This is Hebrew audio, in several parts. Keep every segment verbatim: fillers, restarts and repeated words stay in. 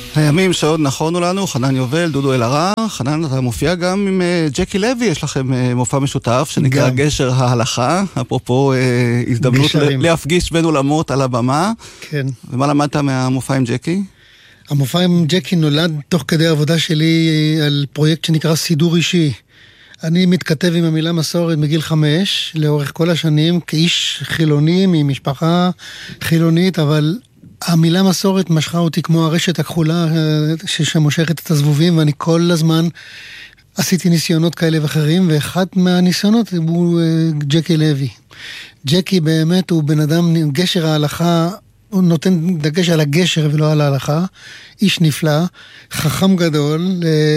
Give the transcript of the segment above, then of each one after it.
הימים שעוד נכונו לנו, חנן יובל, דודו אלהרר. חנן, אתה מופיע גם עם ג'קי לוי, יש לכם מופע משותף שנקרא גשר ההלכה, אפרופו הזדמנות להפגיש בין עולמות על הבמה. כן. ומה למדת מהמופע עם ג'קי? המופע עם ג'קי נולד תוך כדי העבודה שלי על פרויקט שנקרא סידור אישי. אני מתכתב עם המילה מסורת מגיל חמש, לאורך כל השנים, כאיש חילוני, ממשפחה חילונית, אבל המילה מסורת משכה אותי כמו הרשת הכחולה שמושכת את הזבובים, ואני כל הזמן עשיתי ניסיונות כאלה ואחרים, ואחד מהניסיונות הוא ג'קי לוי. ג'קי באמת הוא בן אדם, גשר ההלכה, הוא נותן דגש על הגשר ולא על ההלכה, איש נפלא, חכם גדול,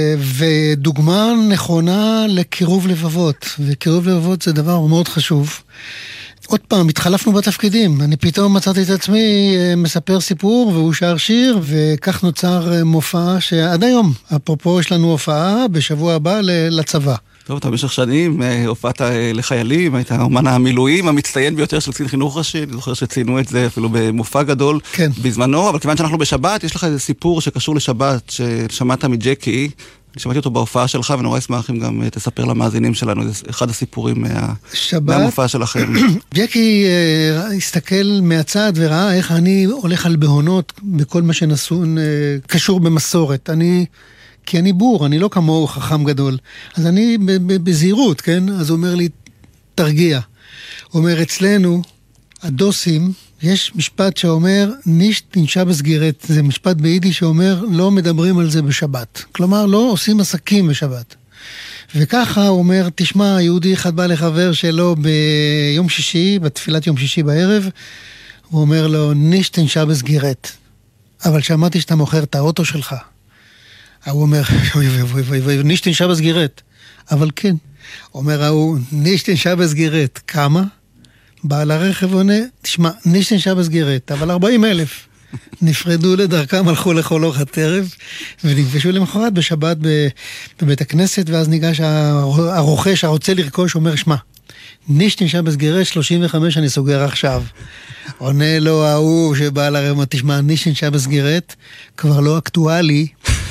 ודוגמה נכונה לקירוב לבבות, וקירוב לבבות זה דבר מאוד חשוב. עוד פעם, התחלפנו בתפקידים, אני פתאום מצאתי את עצמי מספר סיפור והוא שר שיר, וכך נוצר מופע שעד היום, אפרופו יש לנו הופעה בשבוע הבא לצבא. טוב, אתה במשך שנים הופעת לחיילים, היית אומן המילואים המצטיין ביותר של קצין חינוך ראשי, אני זוכר שציינו את זה אפילו במופע גדול כן. בזמנו, אבל כיוון שאנחנו בשבת, יש לך איזה סיפור שקשור לשבת, ששמעת מג'קי, אני שמעתי אותו בהופעה שלך, ונורא אשמח אם גם תספר למאזינים שלנו, זה אחד הסיפורים מה... מהמופע שלכם. ג'קי uh, הסתכל מהצד וראה איך אני הולך על בהונות בכל מה שנסון uh, קשור במסורת. אני, כי אני בור, אני לא כמו חכם גדול. אז אני בזהירות, כן? אז הוא אומר לי, תרגיע. הוא אומר, אצלנו, הדוסים, יש משפט שאומר, נישט ננשא בסגירת, זה משפט ביידיש שאומר, לא מדברים על זה בשבת. כלומר, לא עושים עסקים בשבת. וככה הוא אומר, תשמע, יהודי אחד בא לחבר שלו ביום שישי, בתפילת יום שישי בערב, הוא אומר לו, נישט ננשא בסגירת. אבל שמעתי שאתה מוכר את האוטו שלך. הוא אומר, נישט ננשא בסגירת. אבל כן. הוא אומר, הוא נישט ננשא בסגירת. כמה? בעל הרכב עונה, תשמע, נישט ננשא בסגירת, אבל ארבעים אלף. נפרדו לדרכם, הלכו לכל אורך הטרף, ונפגשו למחרת בשבת בבית הכנסת, ואז ניגש הרוכש, הרוצה לרכוש, אומר, שמע, נישט ננשא בסגירת, שלושים וחמש אני סוגר עכשיו. עונה לו ההוא שבעל הרכב, תשמע, נישט ננשא בסגירת, כבר לא אקטואלי.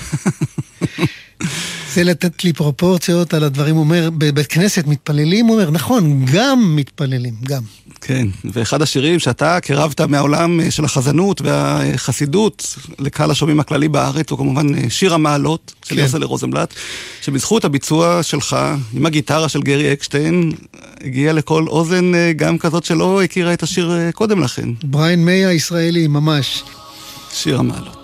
זה לתת לי פרופורציות על הדברים, הוא אומר, בבית כנסת מתפללים, הוא אומר, נכון, גם מתפללים, גם. כן, ואחד השירים שאתה קרבת מהעולם של החזנות והחסידות לקהל השומעים הכללי בארץ, הוא כמובן שיר המעלות של כן. יוסל רוזנבלט, שבזכות הביצוע שלך, עם הגיטרה של גרי אקשטיין, הגיע לכל אוזן גם כזאת שלא הכירה את השיר קודם לכן. בריין מיי הישראלי, ממש. שיר המעלות.